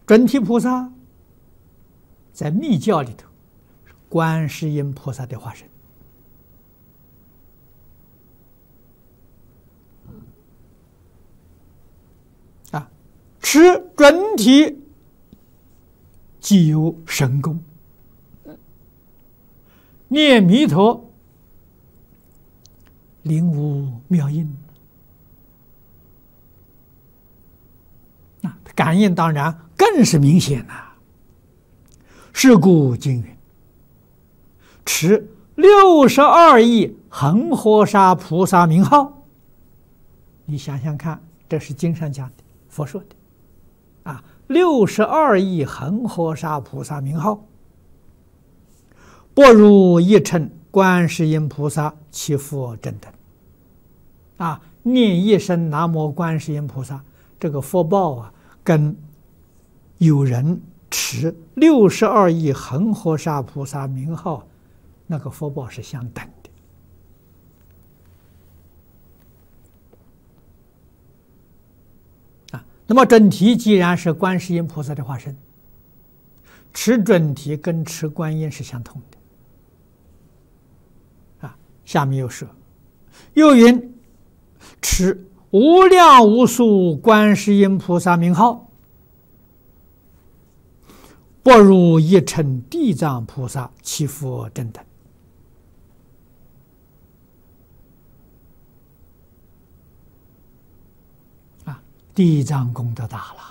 准提菩萨在密教里头，观世音菩萨的化身。持准提即有神功，念弥陀灵无妙应。感应当然更是明显了。是故经云：持62亿恒河沙菩萨名号。你想想看，这是经上讲的，佛说的。62亿恒河沙菩萨名号，不如一乘观世音菩萨其佛正等。念一声南无观世音菩萨，这个福报跟有人持62亿恒河沙菩萨名号，那个福报是相等的。那么准提既然是观世音菩萨的化身，持准提跟持观音是相同的。下面又说，又云：持无量无数观世音菩萨名号，不如一乘地藏菩萨其佛正等。地藏功德大了。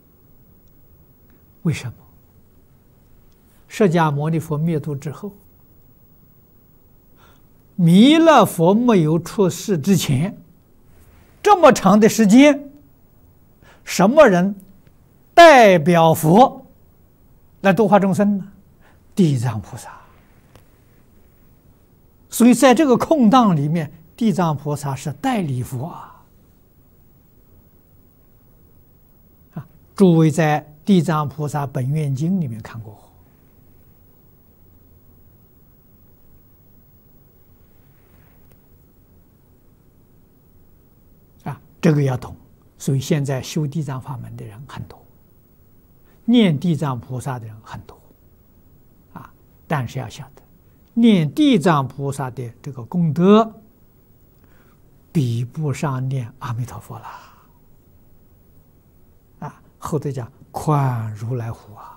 为什么？释迦牟尼佛灭度之后，弥勒佛没有出世之前，这么长的时间，什么人代表佛来度化众生呢？地藏菩萨。所以在这个空档里面，地藏菩萨是代理佛诸位在《地藏菩萨本愿经》里面看过这个要懂。所以现在修地藏法门的人很多，念地藏菩萨的人很多但是要晓得，念地藏菩萨的这个功德，比不上念阿弥陀佛了。后头讲宽如来虎